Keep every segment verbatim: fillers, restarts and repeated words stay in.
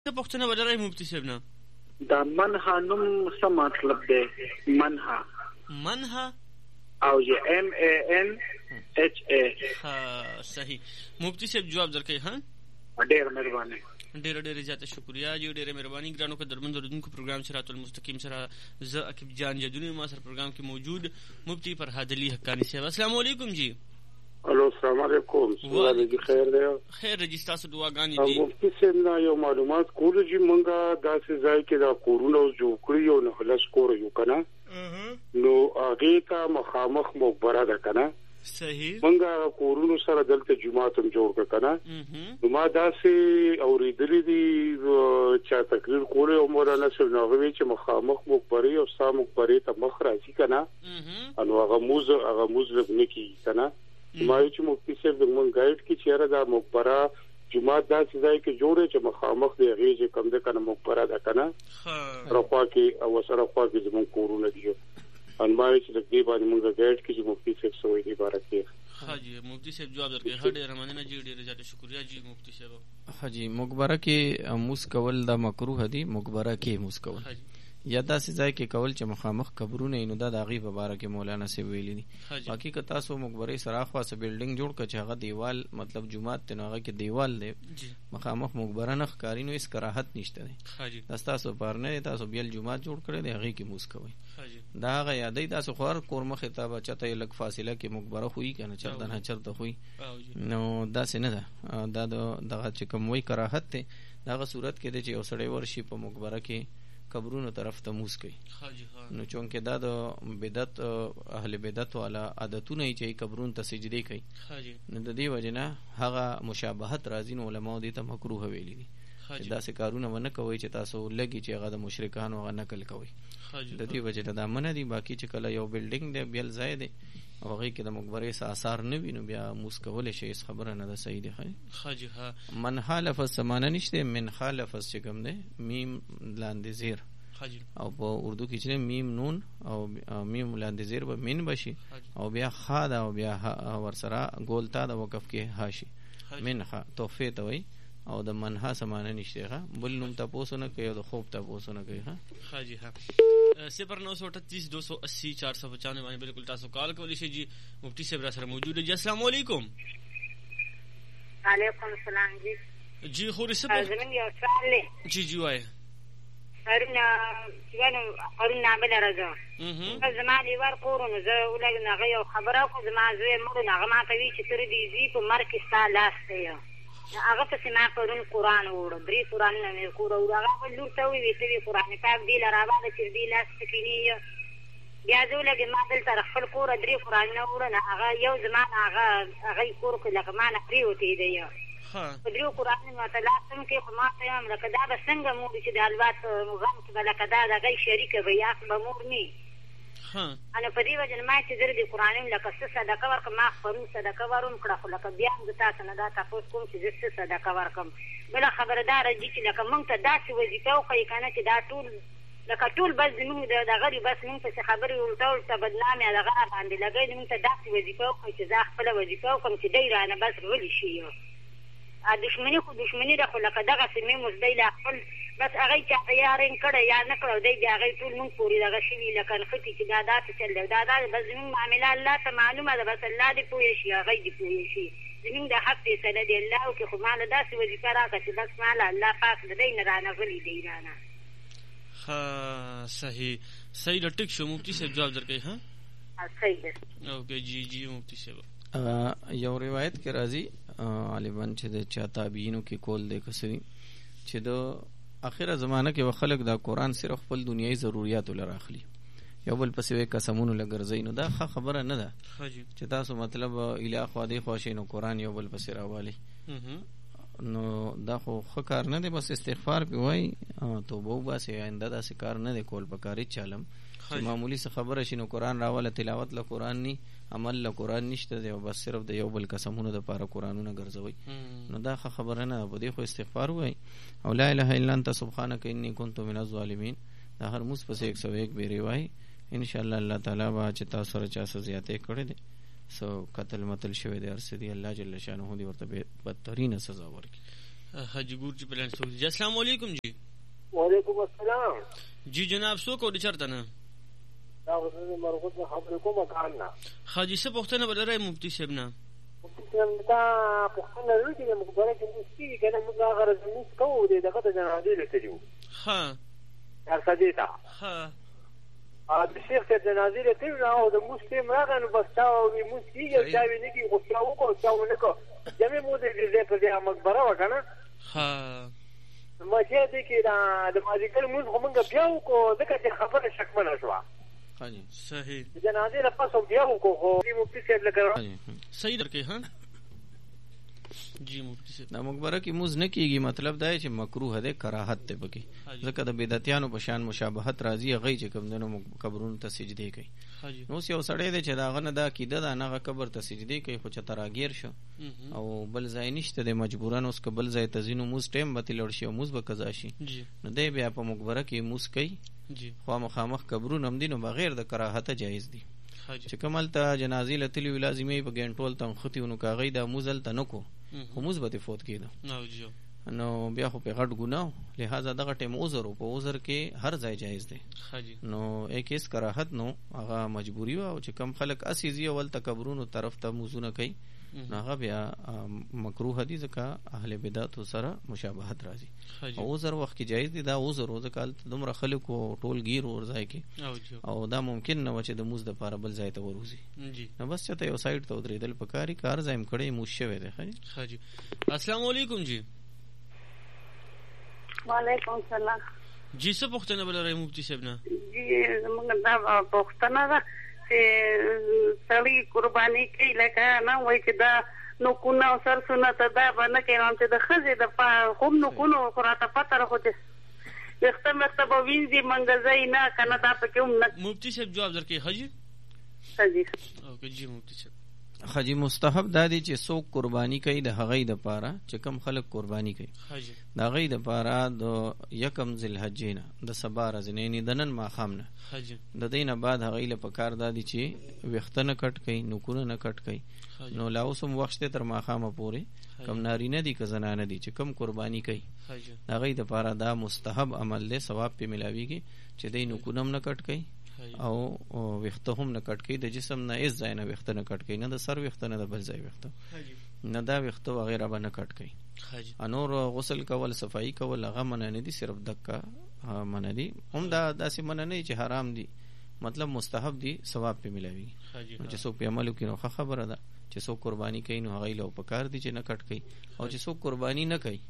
ته پښتنه ولرای مفتی صاحب نه دا منها نوم څه مطلب دی؟ منها منها او جی ام ای ان ایچ ای. ها صحیح مفتی صاحب جواب درکړي. ها ډېر مهرباني. ډېر ډېر زیاته شکریا جی. ډېر مهرباني ګرانو که درمن دردونکو پروګرام صراط المستقیم سره زه عقیب جان جدونی ما سره پروګرام کې موجود مفتی فرهاد علي حقانی صاحب. السلام علیکم جی. الو السلام علیکم. وعلیکم خیر دی. خیر دی تاسو دعاګانې دي. مفتی صاحب نه یو معلومات کول چې مونږه داسې ځای کې دا کورونه جوړ کړی او نه خلاص کور یو کنه نو هغه ته مخامخ مقبره ده کنه. صحیح. مونږه کورونو سره دلته جمعه هم جوړ کړ کنه. نو ما داسې اوریدلې دي چې تقریر کوله او مولانا صاحب نو وی چې مخامخ مقبره او سام مقبره ته مخ راځي کنه. انو هغه موز هغه موز لګنه کی کنه. ما چې مفتی صاحب د مونږ ګایډ کې چیرې دا مقبره جمعه داسې ځای کې جوړه چې مخامخ دی هغه چې کم ده کنه مقبره ده کنه. رخوا کې او سره خوا کې زمون کورونه دي. ان ما چې د دې باندې مونږ ګایډ کې چې مفتی صاحب سوې دی بارک کې. حاجی مفتی صاحب جواب درکړي. هډه رمضان جی ډېر زیات شکریا جی مفتی صاحب. حاجی مقبره کې موس کول دا مکروه دی. مقبره کې موس کول یا داسې ځای کې کول چې مخامخ قبرونه نو دا د هغې په باره کې مولانا صاحب ویلي دي. باقي که تاسو مقبرې سره اخوا څه بلډینګ جوړ کړه چې هغه دیوال مطلب جومات دی نو هغه کې دیوال دی مخامخ مقبره نه ښکاري نو هېڅ کراهت نشته دی. دا ستاسو پار نه دی. تاسو بیل جومات جوړ کړی دی هغې کې موس کوئ. دا هغه یادوي تاسو خو هر کور مخې ته به چاته یې لږ فاصله کې مقبره خوي که نه چرته نه چرته خوي نو داسې نه ده. دا د دغه چې کوم وایي کراهت دی د هغه صورت کې دی چې یو سړی ورشي په مقبره کې قبرونو طرف ته موس کوي. نو چونکه دا د بدعت اهل بدعت والا عادتونه چې قبرونو ته سجدي کوي نو د دې وجه نه هغه مشابهت راځي نو علماء دې ته مکروه ویلي دي چې داسې کارونه ونه کوئ چې تاسو لګي چې هغه د مشرکانو هغه نقل کوئ. د دې وجه نه دا منع دي. باقي چې کله یو بلډینګ دی بیل ځای دی او هغې کې د مقبرې څه اثار نه وي نو بیا موس کولی شي هېڅ خبره نه ده. صحیح دی. منها لفظ سمانه نشته. منها لفظ چې کوم دی میم لاندې زیر او په اردو کې چې میم نون او میم لاندې زیر به من بشي او بیا خا ده او بیا ورسره ګول تا د وقف کې ها شي. منها تحفې ته وایي او د منها سمانه نشته. ښه بل نوم تپوس نه کوي او د خوب تپوس نه کوي. ښه حاجی ها صفر نو سو اٹھتیس دو سو اسی چار سو پچانوے باندې بالکل تاسو کال کولی شئ. جی مفتی صاحب را سره موجود دي. السلام علیکم. وعلیکم السلام جی. جی خو رسب زمين یو سوال دی. جی جی وای هرونه یانو هرونه بل راځه. زما دی ور کورونه زه ولګ نه یو خبره کو زما زوی مړ نه ما ته وی چې تر دې زی په مرکه ستالاس دی. هغه په سیمه قرآن قرآن وړ درې قرآن نه مې کور او هغه ولور ته وی وی ته قرآن پاک دی لاره باندې چې دی لاس تکینی بیا زه ولګ ما دل تر خپل کور درې قرآن نه وړ نه هغه یو زما هغه هغه کور کې لکه ما نه پریوتی دی. ها په درې قرآن ما ته لاسم کې خو ما ته هم لکه دا به څنګه مور چې د الوات غم کې لکه دا د غي شریک به یا به مور ني. ها انا په دې وجه ما چې درې قرآن لکه څه صدقه ورکم ما خپل صدقه ورم کړه خو لکه بیا د تاسو نه دا تاسو کوم چې څه صدقه ورکم بل خبردار دي چې لکه مونږ ته داسې وظیفه او کوي کنه چې دا ټول لکه ټول بس زموږ د غریب بس مونږ څه خبرې ولټول ته بدنامي هغه باندې لګي مونږ ته داسې وظیفه او کوي چې دا خپل وظیفه او کوم چې دی رانه بس غلي شي. ا دښمنی خو دښمنی ده خو لکه دغه سیمې مزدی لا خپل بس هغه چې تیارین کړه یا نه کړو دی هغه ټول مونږ پوری دغه شوی لکه ختی چې دا داسې چل دی دا دا بس زموږ معامله الله ته معلومه ده بس الله دې پوه شي هغه دې پوه شي زموږ د حق فیصله دی الله او کې خو مال داسې وظیفه راکړه چې بس مال الله پاک دې نه رانه غلی دی رانه. ها صحیح صحیح ټیک شو مفتی صاحب جواب درکړي. ها صحیح ده. اوکې جی جی مفتی صاحب یو روایت کې راځي غالبا چې د چا تابعینو کې کول دی کسری چې د اخره زمانه کې خلک دا قرآن صرف خپل دنیایي ضرورتو لپاره اخلي یو بل پسې قسمونو لګرځي نو دا ښه خبره نه ده چې تاسو مطلب اله خو دې خوښي نو قرآن یو بل پسې راوالي نو دا خو ښه کار نه دی. بس استغفار پې وایي توبه وباسئ آینده داسې کار نه دی کول پکار چالم چې معمولی څه خبره شي نو قرآن راواله تلاوت له قرآن ني عمل له قرآن نشته دی او بس صرف د یو بل قسمونو دپاره قرآنونه ګرځوئ نو دا ښه خبره نه ده. په دې خو استغفار ووایي او لا اله الا انت سبحانک انی کنت من الظالمین دا هر موس پسې ایک سو ایک بیرې وایي انشاءالله الله تعالی به چې تاسو سره چا څه زیاتې کړې دی سو قتل متل شوی دی هر څه دی الله جل شانه دې ورته بدترینه سزا ورکړي. حاجی ګور چې پلان سو جی. السلام علیکم جی. وعلیکم السلام جی جناب سو کو د چرته نه دا غوښنه مرغوب خبرې کومه کار نه حاجی څه پوښتنه بلره مفتی صاحب نه مفتی صاحب دا پوښتنه لري چې موږ غواړو چې مفتی کنه موږ هغه رسمي کوو دغه د جنازې لته جو ها هر څه تا ها ا د شیخ د جنازې لته او د مسلم راغی نو بس تا او مستی یې دا ویني چې غوښتنه وکړو چې ونکو جمع مو د دې په دې مقبره وکنه ها ما چې دې کې دا د ماجیکل موږ همغه بیا وکړو ځکه چې خبره شکمنه شو. حاجی صحیح جنازې له پاسه بیا وکړو خو مفتی صاحب لګا صحیح درکې ها جی مفتی صاحب دا مقبره کې موز نه کیږي مطلب دا چې مکروه ده کراهت ته پکې ځکه د بدعتیانو په شان مشابهت راځي هغه چې کوم دنو قبرونو ته سجدي کوي. نو یو سړی دی چې دا غنه دا کیده دا نه قبر ته سجدي کوي خو چې تراګیر شو او بل ځای نشته د مجبورن اوس قبل ځای تزینو موز ټیم به تلور شي او موز به قضا شي نو دی بیا په مقبره کې موز کوي خو مخامخ قبرونو هم دي نو بغیر د کراهت جایز دي چې کومل ته جنازې لتلی لازمي په ګنټول تم خطيونو کاغی دا موزل ته نکو خو موز به فوت کیده نو بیا خو په غټ ګناه لہذا دغه ټیم عذر او په عذر کې هر ځای جایز دی نو یک اس کراهت نو هغه مجبوری او چې کم خلک اسیزی اول تکبرونو طرف ته موزونه کوي هغه بیا مکروه دي ځکه اهل بدعت سره مشابهت راځي او عذر وخت کې جایز دي دا عذر او ځکه دومره خلکو ټول گیر ور ځای کې او دا ممکن نه و چې د موز د پاره بل ځای ته وروزي نو بس چې یو سایډ ته ودرېدل پکاري کار ځایم کړي موز شوی دی. حاجی السلام علیکم جی. وعلیکم السلام جی څه پوښتنه بلره مفتی صاحب نه جی موږ دا پوښتنه ده چې سړی قرباني کوي لکه نه وای چې دا نو کو نو سر سنت دا باندې کې چې د خزې د خوب نو کو نو قرات پتر خو دې وخت مکتب وینځي منګزای نه کنه دا پکې هم نه مفتی صاحب جواب درکې حاجی حاجی اوکے جی مفتی صاحب حاجی مستحب دادی چې څوک قربانی کوي د هغې د پاره چې کم خلک قربانی کوي حاجی د هغې د پاره د یکم ذوالحجې نه د سبا ورځې نه یعنې د نن ماښام نه حاجی د دې نه بعد هغې له پکار دادي چې ویښته نه کټ کوي نوکونه نه کټ کوي نو لا اوس هم وخت تر ماښامه پورې کم نارینه دي که زنانه دي چې کم قربانی کوي د هغې د پاره دا مستحب عمل دی ثواب پې ملاویږي چې دی نوکونه هم نه کټ کوي او ویښته هم نه کټ کوي د جسم نه هېڅ ځای نه ویښته نه کټ کوي نه د سر ویښته نه د بل ځای ویښته نه دا ویښته وغیره به نه کټ کوي نور غسل کول صفایي کول هغه منع نه دي صرف دکه منع دي هم دا داسې منع نه چې حرام دي مطلب مستحب دي ثواب پې ملاویږي چې څوک پې عمل وکړي نو ښه خبره ده چې څوک قرباني کوي نو هغې له پکار دي چې نه کټ کوي او چې څوک قرباني نه کوي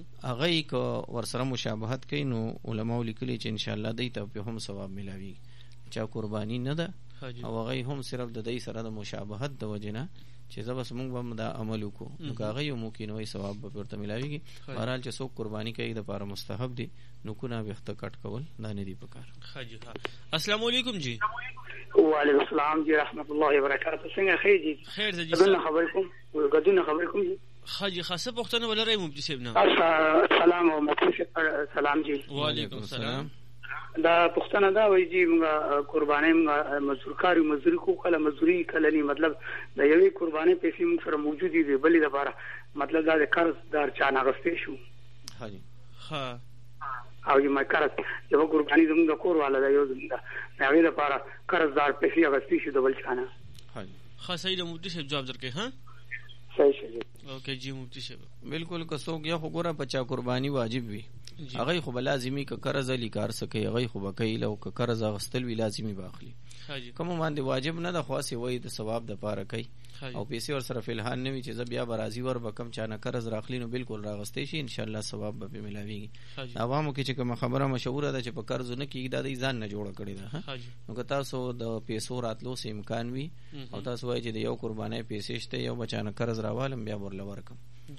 هغې که ورسره مشابهت کوي نو علماو لیکلي چې انشاءالله دی ته پې هم ثواب ملاویږي چا قربانی نه ده او هغه هم صرف د دې سره د مشابهت د وجه نه چې زه بس موږ به دا عمل وکړو نو هغه یو ممکن وي ثواب به ورته ملاویږي. بهرحال چې څوک قربانی کوي د لپاره مستحب دي نو کو نه وخت کټ کول دا نه دی پکار. حاجی السلام علیکم جی. وعلیکم السلام جی رحمت الله وبرکاته. څنګه خیر جی؟ خیر جی. څنګه خبرکم؟ غدونه خبرکم جی. حاجی خاصه پښتنه ولرای مفتی صاحب نه. سلام او مفتی سلام جی. وعلیکم السلام. دا پښتنه دا وایي چې موږ قرباني موږ مزدور کاری مزدوري کو کله مزدوري کله نه مطلب د یوې قرباني پیسې موږ سره موجود دي بلې لپاره مطلب دا د قرض دار چا نه غوښتي شو. حاجی ها او یې ما قرض یو قرباني زموږ د کور والا دا یو زموږ دا هغه لپاره قرض دار پیسې غوښتي شو د بل چا نه. حاجی خاصه د مفتی صاحب جواب درکې ها صحیح شي. اوکے جی مفتی صاحب بالکل که څوک یا خو ګوره بچا قربانی واجب وي هغه خو لازمي که قرض علی کار سکه هغه خو بکې لو که قرض غستل وی لازمي باخلی کوم باندې واجب نه د خاصه وای د ثواب د پاره کوي او پیسې ور سره فلحال نه وي چې بیا برازي ور بکم چانه قرض راخلی نو بالکل راغستې شي ان شاء الله ثواب به ملاويږي. عوامو کې چې کوم خبره مشهوره ده چې په قرض نه کیږي د ځان نه جوړ کړي ده نو که تاسو د پیسو راتلو سه امکان وي او تاسو وای چې د یو قربانای پیسې شته یو بچانه قرض راوالم بیا ورل ورکم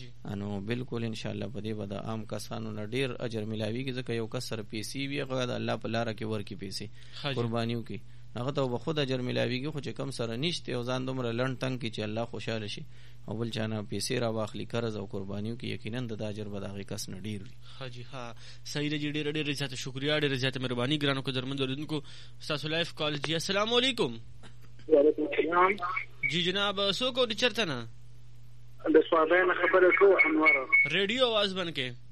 انو بالکل ان شاء الله په دې به د عام کسانو نه ډیر اجر ملاويږي ځکه یو کس سره پیسې وي هغه د الله په لار کې ورکی پیسې قربانیو کې هغه ته به خود اجر ملاويږي خو چې کم سره نشته او ځان دومره لړن تنگ کی چې الله خوشاله شي او بل چانه پیسې را واخلي قرض او قربانیو کې یقینا د اجر به دغه کس نه ډیر وي. حاجی ها صحیح دی ډیر ډیر زیات شکریا ډیر زیات مهرباني ګرانو کو درمن دردونکو تاسو لایف کال جی. السلام علیکم. وعلیکم السلام جی جناب سو کو د چرته نه د سوابین خبره کو انور ریډیو आवाज بن کې